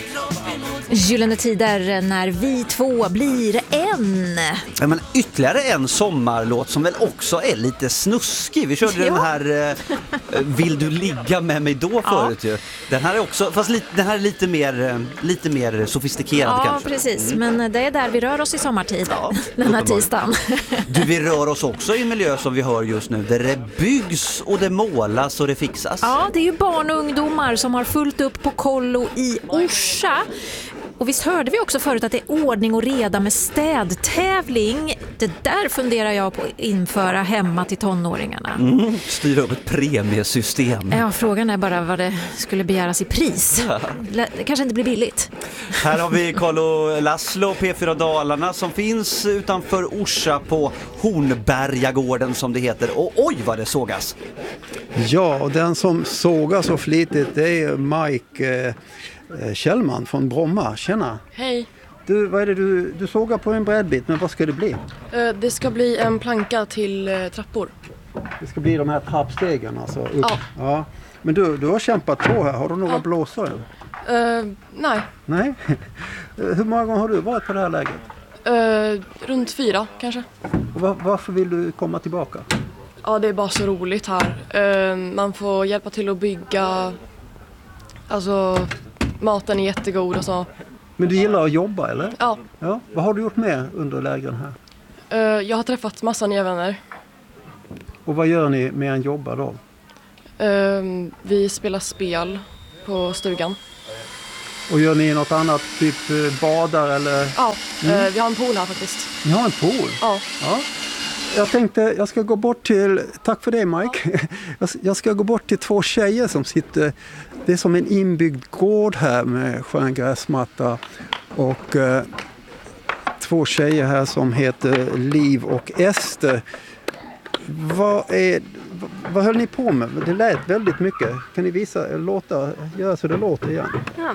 Gyllene tider när vi två blir en. Ja, men ytterligare en sommarlåt som väl också är lite snuskig. Vi körde den här Vill du ligga med mig då förut ju. Den här är också, fast den här är lite mer sofistikerad kanske. Ja, precis. Men det är där vi rör oss i sommartid. Den här tisdagen. Du, vi rör oss också i en miljö som vi hör just nu. Där det byggs och det målas och det fixas. Ja, det är ju barn och ungdomar som har fullt upp på kollo i Orsa. Och visst hörde vi också förut att det är ordning och reda med städtävling. Det där funderar jag på att införa hemma till tonåringarna. Styra upp ett premiesystem. Ja, frågan är bara vad det skulle begäras i pris. Det kanske inte blir billigt. Här har vi Carl och Laszlo, P4 Dalarna, som finns utanför Orsa på Hornbergagården som det heter. Och oj vad det sågas! Ja, och den som sågar så flitigt det är Mike Kjellman från Bromma. Tjena! Hej! Du, vad är det du sågar på en brädbit, men vad ska det bli? Det ska bli en planka till trappor. Det ska bli de här trappstegen alltså upp. Ja. Men du har kämpat på här. Har du några blåsor? Nej. Nej? Hur många gånger har du varit på det här läget? Runt 4 kanske. Och varför vill du komma tillbaka? Ja, det är bara så roligt här. Man får hjälpa till att bygga. Alltså, maten är jättegod och så. Men du gillar att jobba, eller? Ja. Vad har du gjort med under lägren här? Jag har träffat massa nya vänner. Och vad gör ni med en jobba då? Vi spelar spel på stugan. Och gör ni något annat, typ badar eller? Ja, vi har en pool här faktiskt. Ni har en pool? Ja. Jag tänkte, jag ska gå bort till, tack för det Mike, jag ska gå bort till 2 tjejer som sitter, det är som en inbyggd gård här med skön gräsmatta och 2 tjejer här som heter Liv och Ester. Vad höll ni på med? Det lät väldigt mycket. Kan ni göra så det låter igen? Ja,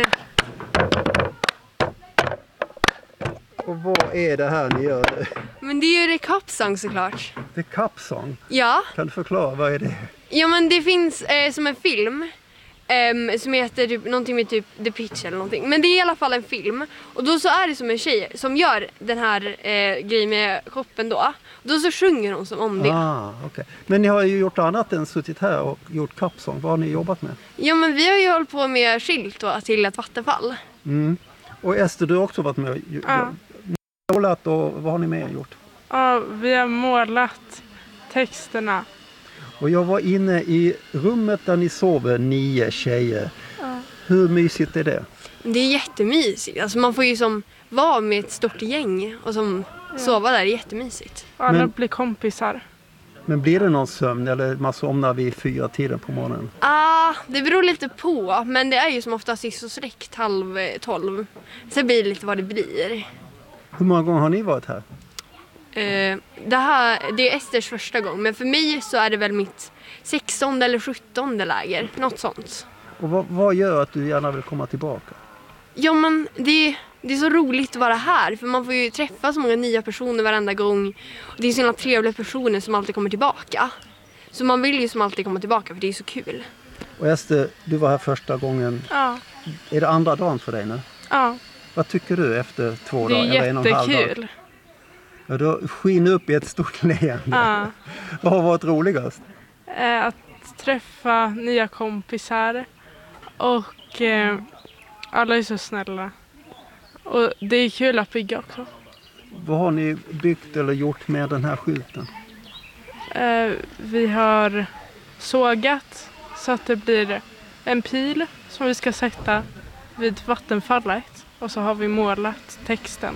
Och vad är det här ni gör? men det är ju The Cup Song såklart. The Cup Song? Ja. Kan du förklara, vad är det? Ja, men det finns som en film som heter typ, någonting med typ The Pitch eller någonting. Men det är i alla fall en film. Och då så är det som en tjej som gör den här grejen med koppen då. Och då så sjunger hon som om det. Okay. Men ni har ju gjort annat än suttit här och gjort Cup Song. Vad har ni jobbat med? Ja, men vi har ju hållit på med skilt då, till ett vattenfall. Och Ester, du har också varit med och målat, och vad har ni mer gjort? Ja, vi har målat texterna. Och jag var inne i rummet där ni sover, 9 tjejer. Hur mysigt är det? Det är jättemysigt. Alltså man får ju som vara med ett stort gäng och som sova där är jättemysigt. Alla blir kompisar. Men blir det någon sömn eller man somnar vid 4-tiden på morgonen? Det beror lite på, men det är ju som oftast sist och släckt 11:30. Sen blir det lite vad det blir. Hur många gånger har ni varit här? Det är Esters första gång, men för mig så är det väl mitt 16:e eller 17:e läger, något sånt. Och vad gör att du gärna vill komma tillbaka? Ja, men det är så roligt att vara här, för man får ju träffa så många nya personer varenda gång. Och det är sådana trevliga personer som alltid kommer tillbaka. Så man vill ju som alltid komma tillbaka, för det är så kul. Och Ester, du var här första gången. Ja. Är det andra dagen för dig nu? Ja. Vad tycker du efter 2 dagar? Det är eller 1,5 dag? jättekul. Ja, du skiner upp i ett stort leende. Ja. Vad har varit roligast? Att träffa nya kompisar. Och alla är så snälla. Och det är kul att bygga också. Vad har ni byggt eller gjort med den här skylten? Vi har sågat så att det blir en pil som vi ska sätta vid vattenfallet. Och så har vi målat texten.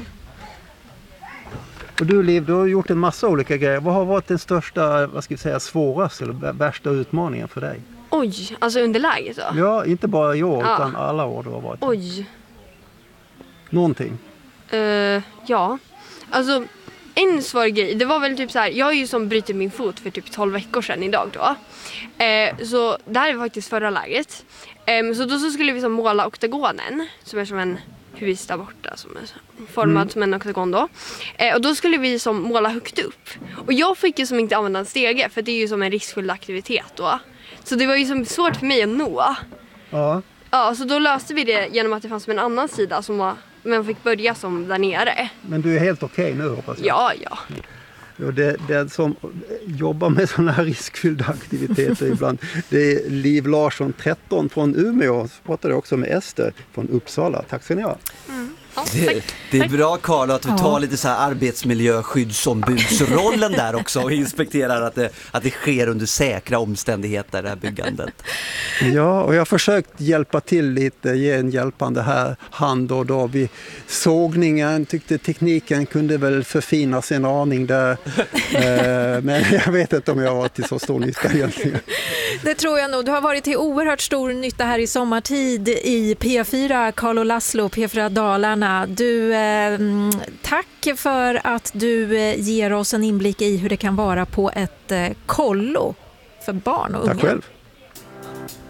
Och du Liv, du har gjort en massa olika grejer. Vad har varit den största, svåraste eller värsta utmaningen för dig? Oj, alltså under läget då? Ja, inte bara i år utan alla år du har varit. Oj. Någonting? Ja, alltså en svår grej, det var väl typ så här, jag har ju som brutit min fot för typ 12 veckor sedan idag då. Så det här är faktiskt förra läget. Så då så skulle vi som måla oktagonen, som är som en hus där borta som är formad som en oktagon då. Och då skulle vi som måla högt upp. Och jag fick ju som inte använda en stege, för det är ju som en riskfull aktivitet då. Så det var ju som svårt för mig att nå. Ja. Ja, så då löste vi det genom att det fanns en annan sida som var, men fick börja som där nere. Men du är helt okej nu, hoppas jag? Ja. Och det som jobbar med sådana här riskfyllda aktiviteter ibland, det är Liv Larsson 13 från Umeå. Så pratade jag också med Ester från Uppsala. Tack ska ni ha. Ja, Det är bra, Carl, att du tar lite så här arbetsmiljöskyddsombudsrollen där också och inspekterar att det sker under säkra omständigheter, det här byggandet. Ja, och jag har försökt hjälpa till lite, ge en hjälpande här hand och då vid sågningen. Tyckte tekniken kunde väl förfinas en aning där. Men jag vet inte om jag var till så stor nytta egentligen. Det tror jag nog. Du har varit till oerhört stor nytta här i sommartid i P4, Carl och Laszlo, P4 Dalarna. Du, tack för att du ger oss en inblick i hur det kan vara på ett kollo för barn och unga. Tack själv.